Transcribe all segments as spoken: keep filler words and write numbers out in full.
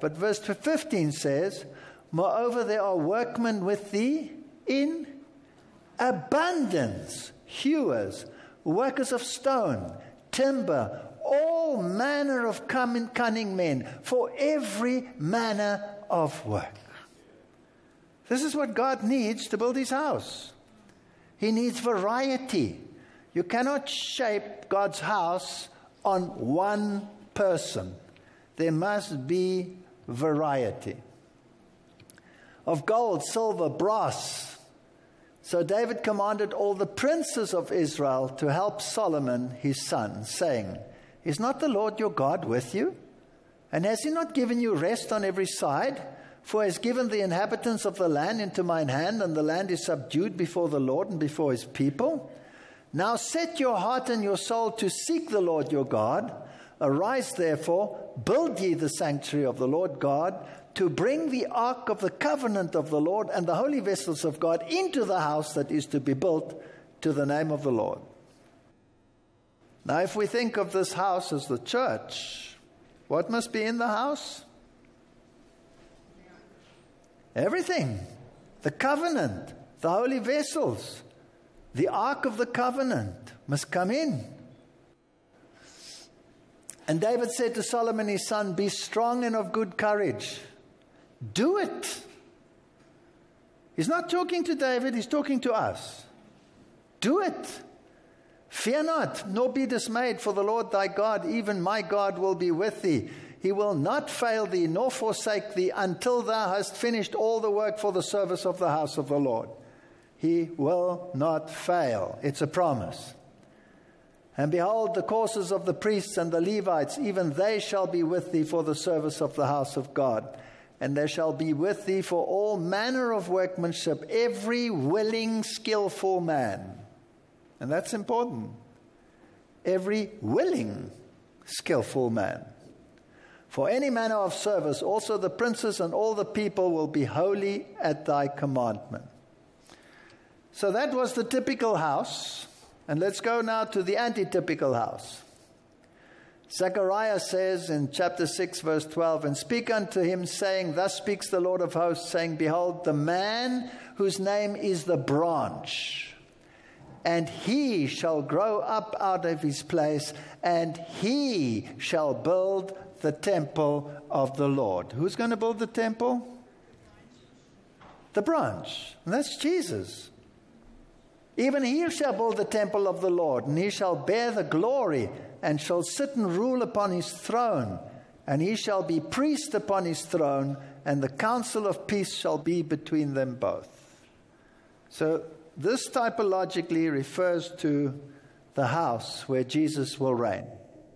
But verse fifteen says, moreover, there are workmen with thee in abundance, hewers, workers of stone, timber, all manner of cunning men, for every manner of work. This is what God needs to build his house. He needs variety. You cannot shape God's house on one person. There must be variety. Of gold, silver, brass. So David commanded all the princes of Israel to help Solomon his son, saying, is not the Lord your God with you? And has he not given you rest on every side? For he has given the inhabitants of the land into mine hand, and the land is subdued before the Lord and before his people. Now set your heart and your soul to seek the Lord your God. Arise therefore, build ye the sanctuary of the Lord God, to bring the ark of the covenant of the Lord and the holy vessels of God into the house that is to be built to the name of the Lord. Now, if we think of this house as the church, what must be in the house? Everything. The covenant, the holy vessels, the ark of the covenant must come in. And David said to Solomon his son, be strong and of good courage. Do it. He's not talking to David, he's talking to us. Do it. Fear not, nor be dismayed, for the Lord thy God, even my God, will be with thee. He will not fail thee, nor forsake thee, until thou hast finished all the work for the service of the house of the Lord. He will not fail. It's a promise. And behold, the courses of the priests and the Levites, even they shall be with thee for the service of the house of God. And they shall be with thee for all manner of workmanship, every willing, skillful man. And that's important. Every willing, skillful man. For any manner of service, also the princes and all the people will be holy at thy commandment. So that was the typical house. And let's go now to the antitypical house. Zechariah says in chapter six, verse twelve, and speak unto him, saying, thus speaks the Lord of hosts, saying, behold, the man whose name is the branch, and he shall grow up out of his place, and he shall build the temple of the Lord. Who's going to build the temple? The branch. And that's Jesus. Even he shall build the temple of the Lord, and he shall bear the glory, and shall sit and rule upon his throne. And he shall be priest upon his throne, and the counsel of peace shall be between them both. So this typologically refers to the house where Jesus will reign.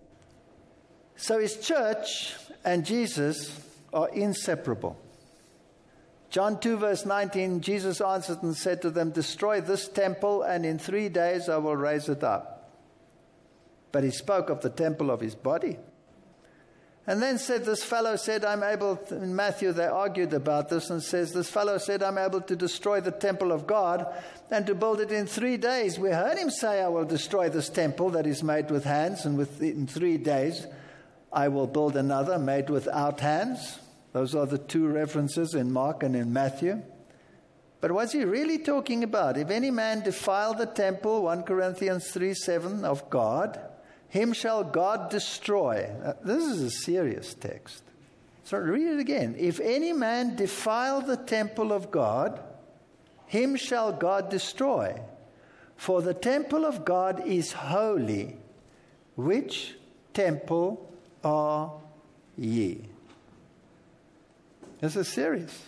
So his church and Jesus are inseparable. John two verse nineteen, Jesus answered and said to them, destroy this temple, and in three days I will raise it up. But he spoke of the temple of his body. And then said, this fellow said, I'm able, to, in Matthew they argued about this, and says, this fellow said, I'm able to destroy the temple of God and to build it in three days. We heard him say, I will destroy this temple that is made with hands, and within three days I will build another made without hands. Those are the two references in Mark and in Matthew. But what's he really talking about? If any man defile the temple, First Corinthians three seven, of God, him shall God destroy. Uh, this is a serious text. So read it again. If any man defile the temple of God, him shall God destroy. For the temple of God is holy. Which temple are ye? This is serious.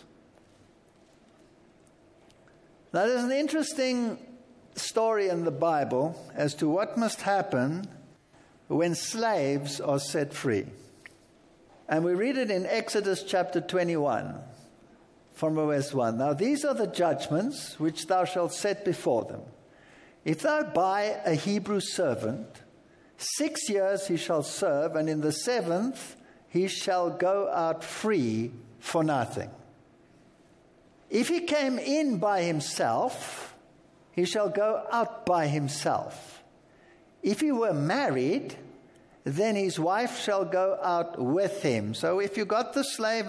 Now there's an interesting story in the Bible as to what must happen when slaves are set free. And we read it in Exodus chapter twenty-one, from verse one. Now these are the judgments which thou shalt set before them. If thou buy a Hebrew servant, six years he shall serve, and in the seventh he shall go out free for nothing. If he came in by himself, he shall go out by himself. If he were married, then his wife shall go out with him. So if you got the slave